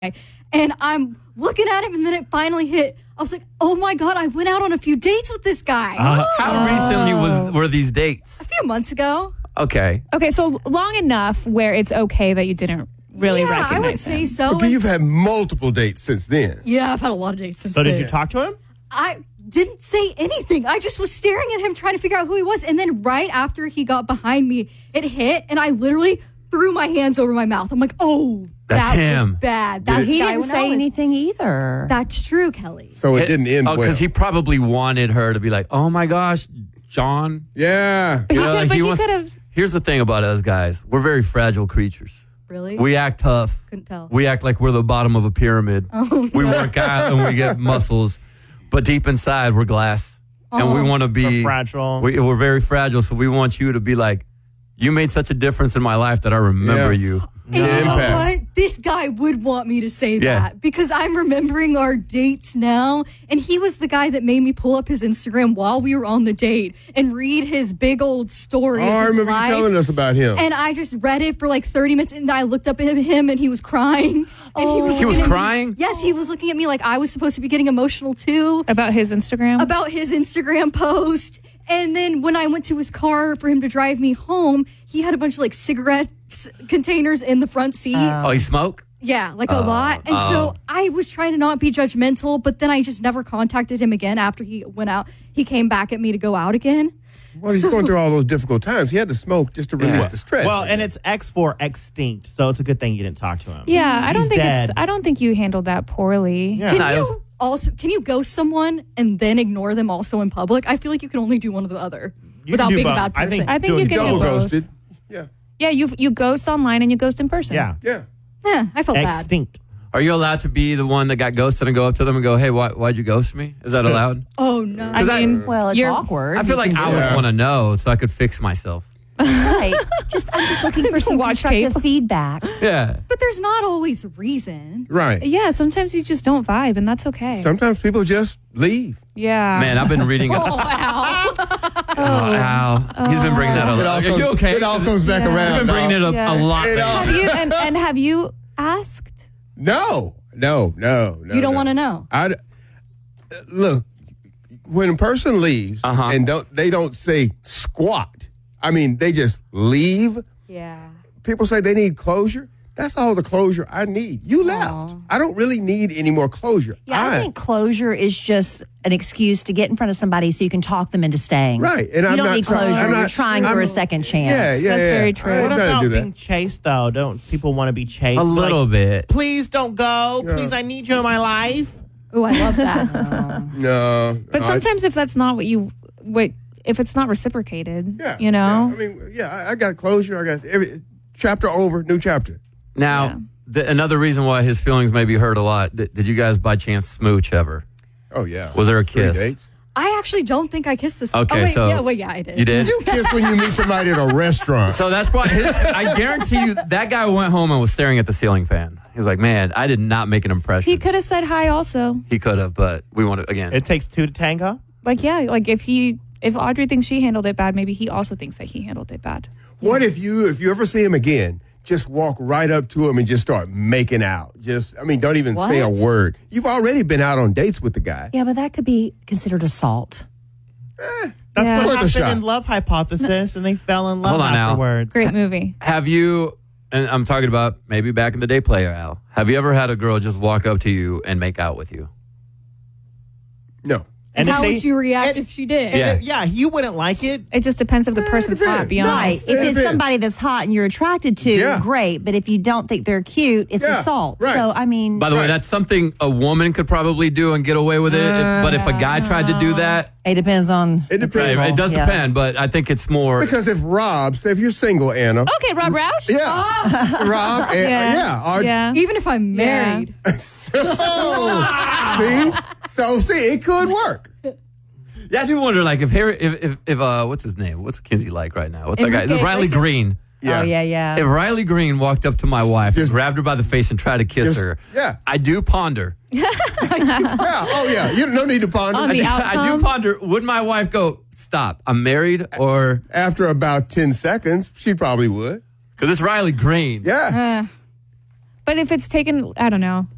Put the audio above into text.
And I'm looking at him, and then it finally hit. I was like, oh my God, I went out on a few dates with this guy. How recently were these dates? A few months ago. Okay. Okay, so long enough where it's okay that you didn't really recognize I would him. say so. Okay, you've had multiple dates since then. Yeah, I've had a lot of dates since So then. did you talk to him? I didn't say anything. I just was staring at him trying to figure out who he was. And then right after he got behind me, it hit, and I literally threw my hands over my mouth. I'm like, oh, That's that him. was bad. That's He the guy I didn't went out say with. anything either. That's true, Kelly. So it didn't end well. because he probably wanted her to be like, oh my gosh, John. Yeah. But he could have. Here's the thing about us guys. We're very fragile creatures. Really? We act tough. Couldn't tell. We act like we're the bottom of a pyramid. We work out and we get muscles. But deep inside, we're glass. And we want to be We're fragile. We're very fragile. So we want you to be like, you made such a difference in my life that I remember Yeah. you. And you know impact. what? This guy would want me to say Yeah. that because I'm remembering our dates now. And he was the guy that made me pull up his Instagram while we were on the date and read his big old story. Oh, of I his remember life. you telling us about him. And I just read it for like 30 minutes, and I looked up at him, and he was crying. And he was He was looking at me- crying? Yes, he was looking at me like I was supposed to be getting emotional too About his Instagram? about his Instagram post. And then when I went to his car for him to drive me home, he had a bunch of like cigarette containers in the front seat. Oh, you smoke? Yeah, like a lot. And so I was trying to not be judgmental, but then I just never contacted him again after he went out. He came back at me to go out again. Well, he's going through all those difficult times. He had to smoke just to release the stress. Well, and it's X for extinct, so it's a good thing you didn't talk to him. yeah, I don't He's think dead. I don't think you handled that poorly. Yeah. Can Nah, it was- you also ghost someone and then ignore them also in public? I feel like you can only do one or the other You without can do being a both. bad I person. think I think you doing can do double both. ghosted. Yeah. Yeah, you ghost online and you ghost in person. Yeah. Yeah. Yeah, I felt bad. Extinct. Are you allowed to be the one that got ghosted and go up to them and go, hey, why'd you ghost me? Is that allowed? Oh no. I mean, Well, it's you're- awkward. I feel like I would want to know so I could fix myself. Right. I'm just looking for some Watch constructive tape. feedback. Yeah. But there's not always a reason. Right. Yeah, sometimes you just don't vibe, and that's okay. Sometimes people just leave. Yeah. Man, I've been reading. Oh, Al. Al. He's been bringing that a lot. Are you okay? It all comes back Yeah. around. I've been bringing it up Yeah. a lot. It lately. all- Have you and have you asked? No. You don't want to know. Look, when a person leaves Uh-huh. and they don't say squat. I mean, they just leave. Yeah. People say they need closure. That's all the closure I need. You left. I don't really need any more closure. Yeah, I think closure is just an excuse to get in front of somebody so you can talk them into staying. Right, and you I'm don't not need trying- closure. I'm You're not- trying for I'm- a second chance. Yeah. That's very true. I ain't What trying about to do being that. chased, though? Don't people want to be chased? A little bit. Please don't go. Yeah. Please, I need you in my life. Oh, I love that. No. But sometimes if that's not if it's not reciprocated, Yeah. you know? Yeah. I mean, I got closure. I got every chapter over, new chapter. Now, another reason why his feelings may be hurt a lot, did you guys by chance smooch ever? Oh, yeah. Was there a 3 kiss? dates. I actually don't think I kissed this. Okay, oh, wait, so- yeah, I did. You did? You kiss when you meet somebody at a restaurant. So that's why I guarantee you that guy went home and was staring at the ceiling fan. He was like, man, I did not make an impression. He could have said hi also. He could have, but we want to, again. It takes 2 to tango. Like, yeah, like if Audrey thinks she handled it bad, maybe he also thinks that he handled it bad. What if you ever see him again, just walk right up to him and just start making out? Don't even say a What? word. You've already been out on dates with the guy. Yeah, but that could be considered assault. That's Yeah. what Worth a happened shot. in Love Hypothesis, and they fell in love Hold on now. afterwards. Great movie. Have you, and I'm talking about maybe back in the day, player Al, have you ever had a girl just walk up to you and make out with you? No. And if how they- would you react and- if she did? and if you wouldn't like it. It just depends if the person's hot, be Right. honest. If it's Depends. somebody that's hot and you're attracted to, Yeah. great. But if you don't think they're cute, it's Yeah, assault. right. So, I mean, By the way, that's something a woman could probably do and get away with it. But if a guy tried to do that, it depends on. It depends. it does Yeah. depend, but I think it's more. Because if you're single, Anna. Okay, Rob Roush? Yeah. Rob, and, Yeah. Yeah. Even if I'm married. See? See, it could work. Yeah, I do wonder, like, if what's his name? What's Kinsey like right now? What's that guy? Is it Enrique Riley Iglesias? Green? Oh, yeah. If Riley Green walked up to my wife, Just- grabbed her by the face, and tried to kiss her, yeah. I do ponder. Yeah. Oh, yeah. You no need to ponder. On the I do outcome? ponder. Would my wife go, stop, I'm married? Or, After about 10 seconds, she probably would. because it's Riley Green. Yeah. But if it's taken, I don't know.